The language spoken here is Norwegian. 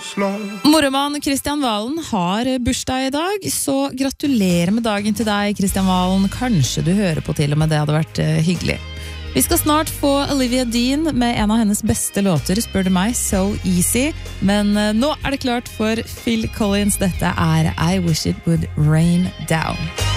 Moroman Kristian Valen har bursdag i dag, så gratulerer med dagen til deg, Kristian Valen. Kanskje du hører på til og med, det hadde vært hyggelig. Vi skal snart få Olivia Dean med en av hennes beste låter, spør du meg, So Easy. Men nå er det klart for Phil Collins. Dette er I Wish It Would Rain Down.